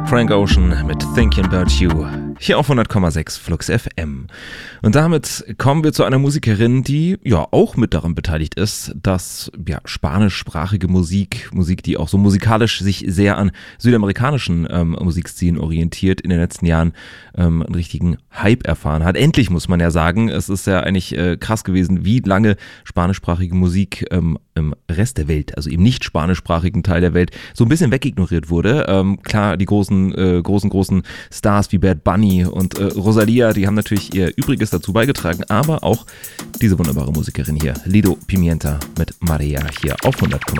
Frank Ocean mit Thinking About You, hier auf 100,6 Flux FM. Und damit kommen wir zu einer Musikerin, die ja auch mit daran beteiligt ist, dass spanischsprachige Musik, die auch so musikalisch sich sehr an südamerikanischen Musikstilen orientiert, in den letzten Jahren einen richtigen Hype erfahren hat. Endlich, muss man ja sagen. Es ist ja eigentlich krass gewesen, wie lange spanischsprachige Musik im Rest der Welt, also im nicht spanischsprachigen Teil der Welt, so ein bisschen wegignoriert wurde. Klar, die großen Stars wie Bad Bunny und Rosalía, die haben natürlich ihr Übriges dazu beigetragen, aber auch diese wunderbare Musikerin hier, Lido Pimienta mit Maria, hier auf 100,6